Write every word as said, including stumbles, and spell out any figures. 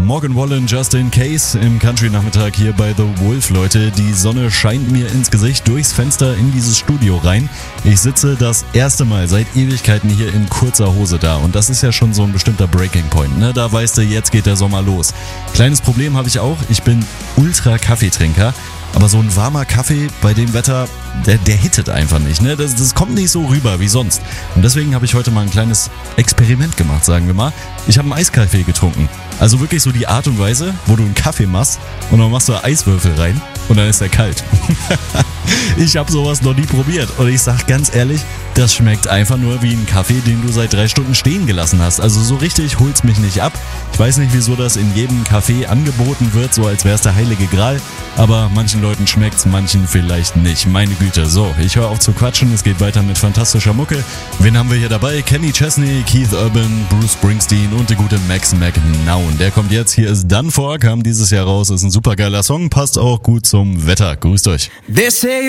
Morgan Wallen, Just in Case im Country-Nachmittag hier bei The Wolf, Leute. Die Sonne scheint mir ins Gesicht durchs Fenster in dieses Studio rein. Ich sitze das erste Mal seit Ewigkeiten hier in kurzer Hose da und das ist ja schon so ein bestimmter Breaking Point, ne? Da weißt du, jetzt geht der Sommer los. Kleines Problem habe ich auch, ich bin Ultra-Kaffeetrinker. Aber so ein warmer Kaffee bei dem Wetter, der, der hittet einfach nicht, ne? Das, das kommt nicht so rüber wie sonst. Und deswegen habe ich heute mal ein kleines Experiment gemacht, sagen wir mal. Ich habe einen Eiskaffee getrunken. Also wirklich so die Art und Weise, wo du einen Kaffee machst und dann machst du Eiswürfel rein und dann ist er kalt. Ich habe sowas noch nie probiert und ich sag ganz ehrlich, das schmeckt einfach nur wie ein Kaffee, den du seit drei Stunden stehen gelassen hast. Also so richtig holt's mich nicht ab. Ich weiß nicht, wieso das in jedem Café angeboten wird, so als wäre es der heilige Gral. Aber manchen Leuten schmeckt's, manchen vielleicht nicht. Meine Güte. So, ich höre auf zu quatschen. Es geht weiter mit fantastischer Mucke. Wen haben wir hier dabei? Kenny Chesney, Keith Urban, Bruce Springsteen und der gute Max McNown. Der kommt jetzt. Hier ist Done For, kam dieses Jahr raus. Ist ein supergeiler Song, passt auch gut zum Wetter. Grüßt euch. They say